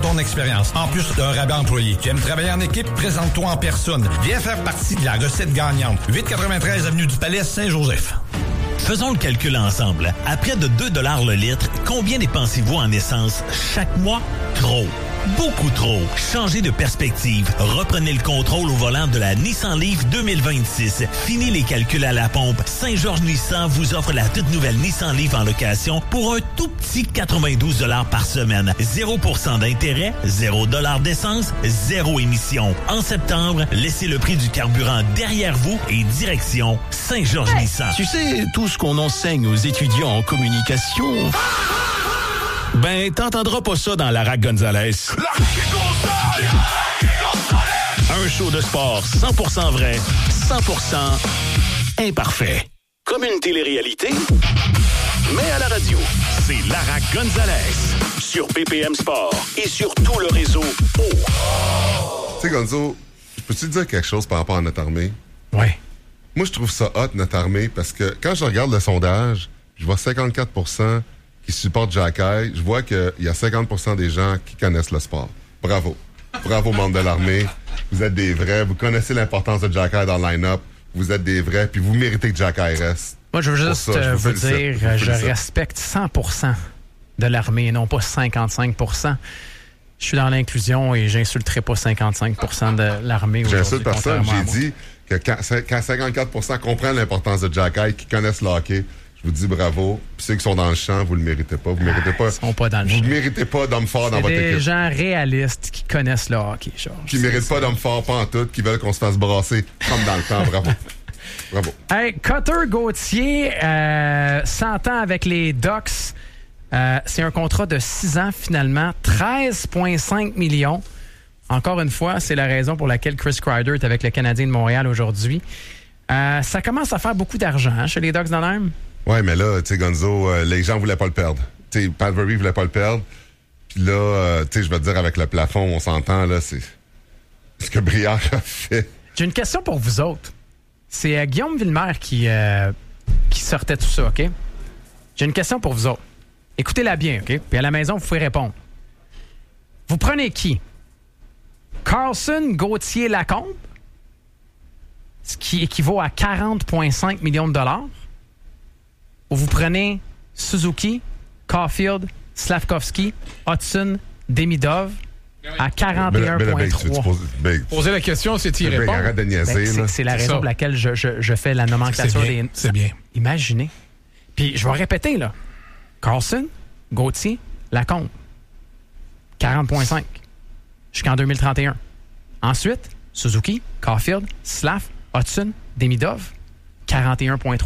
ton expérience. En plus d'un rabais employé. Tu aimes travailler en équipe? Présente-toi en personne. Viens faire partie de la recette gagnante. 893 avenue du Palais, Saint-Joseph. Faisons le calcul ensemble. À près de 2 $ le litre, combien dépensez-vous en essence chaque mois? Trop. Beaucoup trop. Changez de perspective. Reprenez le contrôle au volant de la Nissan Leaf 2026. Fini les calculs à la pompe. Saint-Georges Nissan vous offre la toute nouvelle Nissan Leaf en location pour un tout petit 92 $ par semaine. 0% d'intérêt, 0 $ d'essence, 0 émission. En septembre, laissez le prix du carburant derrière vous et direction Saint-Georges Nissan. Tu sais, tout ce qu'on enseigne aux étudiants en communication... Ben, t'entendras pas ça dans Lara Gonzalez. Un show de sport 100% vrai, 100% imparfait. Comme une télé-réalité, mais à la radio. C'est Lara Gonzalez sur BPM Sport et sur tout le réseau O. Tu sais, Gonzo, peux-tu te dire quelque chose par rapport à notre armée? Ouais. Moi, je trouve ça hot, notre armée, parce que quand je regarde le sondage, je vois 54% qui supportent Jacky. Je vois qu'il y a 50% des gens qui connaissent le sport. Bravo. Bravo, membre de l'armée. Vous êtes des vrais. Vous connaissez l'importance de Jacky dans le line-up. Vous êtes des vrais, puis vous méritez que Jacky reste. Moi, je veux juste vous dire, je respecte 100% de l'armée et non pas 55%. Je suis dans l'inclusion et j'insulterai pas 55% de l'armée. J'insulte personne. J'ai dit que quand 54% comprennent l'importance de Jacky, qui connaissent le hockey, je vous dis bravo. Puis ceux qui sont dans le champ, vous le méritez pas. Vous méritez pas. Ils sont pas dans le champ. Vous ne méritez pas d'hommes forts dans votre équipe. C'est des gens réalistes qui connaissent le hockey, Georges. Qui ne méritent pas d'hommes forts, pas en tout, qui veulent qu'on se fasse brasser comme dans le temps. Bravo. Bravo. Hey, Cutter Gauthier s'entend avec les Ducks. C'est un contrat de 6 ans, finalement. 13,5 millions. Encore une fois, c'est la raison pour laquelle Chris Kreider est avec le Canadien de Montréal aujourd'hui. Ça commence à faire beaucoup d'argent chez les Ducks d'Anaheim. Ouais, mais là, tu sais, Gonzo, les gens voulaient pas le perdre. Tu sais, Pat Murray voulait pas le perdre. Puis là, tu sais, je vais te dire, avec le plafond, on s'entend, là, c'est ce que Briard a fait. J'ai une question pour vous autres. C'est Guillaume Villemer qui sortait tout ça, OK? J'ai une question pour vous autres. Écoutez-la bien, OK? Puis à la maison, vous pouvez répondre. Vous prenez qui? Carlson, Gauthier, Lacombe? Ce qui équivaut à 40,5 millions de dollars? Ou vous prenez Suzuki, Caulfield, Slavkovski, Hudson, Demidov à 41,3. Poser la question, c'est y répondre. Arrête de niaiser. C'est la raison pour laquelle je fais la nomenclature des... C'est bien. Imaginez. Puis je vais répéter, là. Carlson, Gauthier, Lacombe. 40,5 jusqu'en 2031. Ensuite, Suzuki, Caulfield, Slav, Hudson, Demidov, 41,3.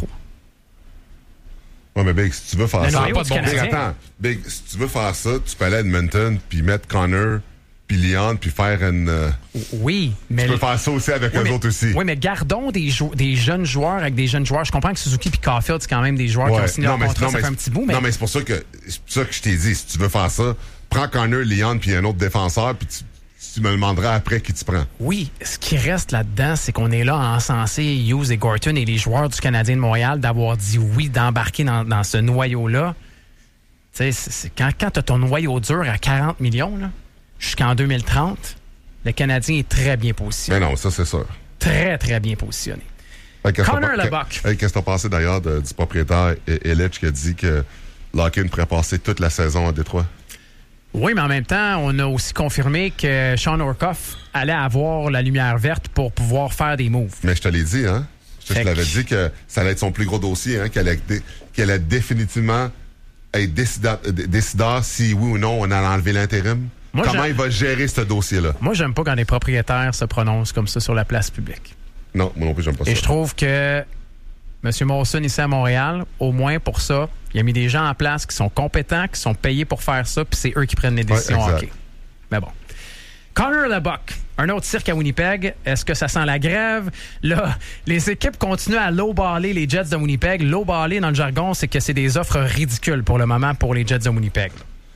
Ouais, mais Big, si tu veux faire ça... Attends, Big, si tu veux faire ça, tu peux aller à Edmonton, puis mettre Connor, puis Leon, puis faire une... Oui, mais... Tu peux faire ça aussi avec eux autres aussi. Oui, mais gardons des jeunes joueurs avec des jeunes joueurs. Je comprends que Suzuki puis Caulfield, c'est quand même des joueurs qui ont signé leur contrat, ça fait un petit bout, mais... Non, mais c'est pour ça que je t'ai dit, si tu veux faire ça, prends Connor, Leon, puis un autre défenseur, puis tu me demanderas après qui tu prends. Oui, ce qui reste là-dedans, c'est qu'on est là à encenser Hughes et Gorton et les joueurs du Canadien de Montréal d'avoir dit oui, d'embarquer dans ce noyau-là. Tu sais, quand tu as ton noyau dur à 40 millions, là, jusqu'en 2030, le Canadien est très bien positionné. Mais non, ça, c'est sûr. Très, très bien positionné. Connor Lebock. Qu'est-ce que tu as pensé d'ailleurs du propriétaire Illich qui a dit que Larkin pourrait passer toute la saison à Détroit? Oui, mais en même temps, on a aussi confirmé que Sean Orkoff allait avoir la lumière verte pour pouvoir faire des moves. Mais je te l'ai dit, hein? Je te l'avais dit que ça allait être son plus gros dossier, hein? Qu'elle allait définitivement être décideur si oui ou non on allait enlever l'intérim. Comment il va gérer ce dossier-là? Moi, j'aime pas quand les propriétaires se prononcent comme ça sur la place publique. Non, moi non plus, j'aime pas ça. Et je trouve que M. Molson, ici à Montréal, au moins pour ça, il a mis des gens en place qui sont compétents, qui sont payés pour faire ça, puis c'est eux qui prennent les décisions hockey. Mais bon. Connor Lebock, un autre cirque à Winnipeg. Est-ce que ça sent la grève? Là, les équipes continuent à lowballer les Jets de Winnipeg. Lowballer, dans le jargon, c'est que c'est des offres ridicules pour le moment pour les Jets de Winnipeg.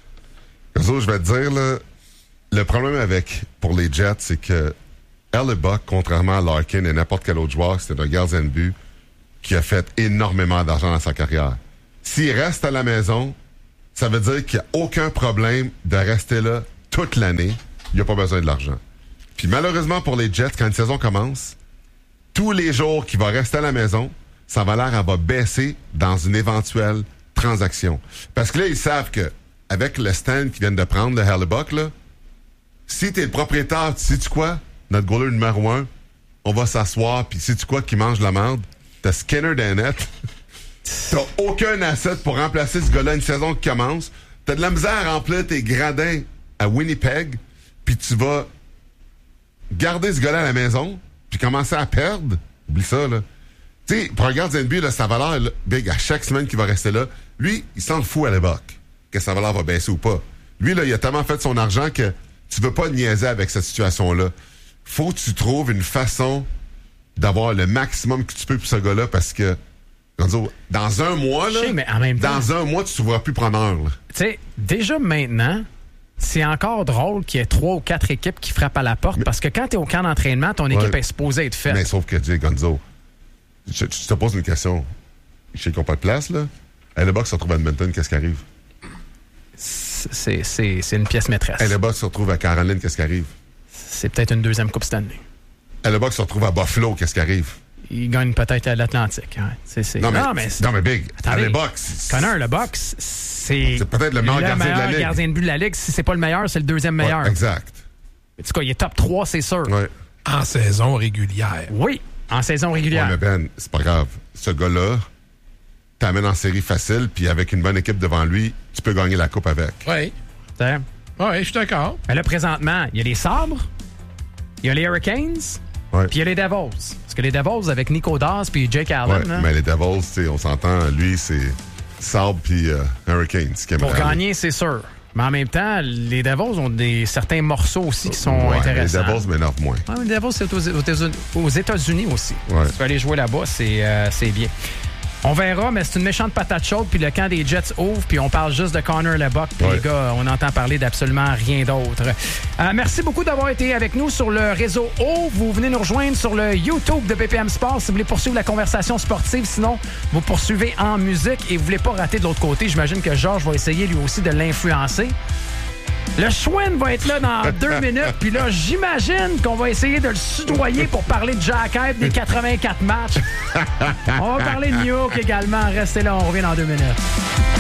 Je vais te dire, là, le problème pour les Jets, c'est que Lebock, contrairement à Larkin et n'importe quel autre joueur, c'est un gardien de but qui a fait énormément d'argent dans sa carrière. S'il reste à la maison, ça veut dire qu'il n'y a aucun problème de rester là toute l'année, il n'a pas besoin de l'argent. Puis malheureusement pour les Jets, quand une saison commence, tous les jours qu'il va rester à la maison, sa valeur elle va baisser dans une éventuelle transaction. Parce que là, ils savent que avec le stand qu'ils viennent de prendre, le Hellebuyck, là, si t'es le propriétaire, tu sais-tu quoi? Notre goaler numéro 1, on va s'asseoir, puis sais-tu quoi qui mange la merde? T'as Skinner dans la net. T'as aucun asset pour remplacer ce gars-là une saison qui commence. T'as de la misère à remplir tes gradins à Winnipeg, puis tu vas garder ce gars-là à la maison, puis commencer à perdre. Oublie ça, là. Tu sais, pour un gardien de but, là, sa valeur, là, big, à chaque semaine qu'il va rester là, lui, il s'en fout à l'époque que sa valeur va baisser ou pas. Lui, là, il a tellement fait son argent que tu veux pas niaiser avec cette situation-là. Faut que tu trouves une façon d'avoir le maximum que tu peux pour ce gars-là, parce que dans un mois, là, mais en même temps, dans un mois, tu ne trouveras plus preneur. Tu sais, déjà maintenant, c'est encore drôle qu'il y ait 3 ou 4 équipes qui frappent à la porte, parce que quand tu es au camp d'entraînement, ton équipe est supposée être faite. Mais sauf que, Jay Gonzo, je te pose une question. Je sais qu'ils n'ont pas de place, là. Hellebuyck se retrouve à Edmonton, qu'est-ce qui arrive? C'est une pièce maîtresse. Hellebuyck se retrouve à Caroline, qu'est-ce qui arrive? C'est peut-être une deuxième Coupe Stanley. Hellebuyck se retrouve à Buffalo, qu'est-ce qui arrive? Il gagne peut-être à l'Atlantique. Hein. Non, mais Big, Hellebuyck... Connor, le box, c'est peut-être le meilleur gardien de la Ligue. Gardien de but de la Ligue. Si c'est pas le meilleur, c'est le deuxième meilleur. Ouais, exact. En tout cas, il est top 3, c'est sûr. Ouais. En saison régulière. Oui, en saison régulière. Ouais, mais Ben, c'est pas grave. Ce gars-là t'amène en série facile, puis avec une bonne équipe devant lui, tu peux gagner la coupe avec. Oui. Oui, je suis d'accord. Mais là, présentement, il y a les Sabres, il y a les Hurricanes, puis il y a les Devils. Parce que les Devils, avec Nico Dawes puis Jake Allen... Ouais, mais les Devils, on s'entend, lui, c'est Sabres puis Hurricanes. Pour gagner, c'est sûr. Mais en même temps, les Devils ont certains morceaux aussi qui sont intéressants. Les Devils m'énervent moins. Ouais, les Devils, c'est aux États-Unis aussi. Ouais. Tu peux aller jouer là-bas, c'est bien. On verra, mais c'est une méchante patate chaude, puis le camp des Jets ouvre, puis on parle juste de Connor Hellebuyck, puis les gars, on entend parler d'absolument rien d'autre. Merci beaucoup d'avoir été avec nous sur le réseau O. Vous venez nous rejoindre sur le YouTube de BPM Sport si vous voulez poursuivre la conversation sportive. Sinon, vous poursuivez en musique et vous voulez pas rater de l'autre côté. J'imagine que Georges va essayer lui aussi de l'influencer. Le Chouin va être là dans 2 minutes. Puis là, j'imagine qu'on va essayer de le soudoyer pour parler de Jack Hype des 84 matchs. On va parler de New York également. Restez là, on revient dans 2 minutes.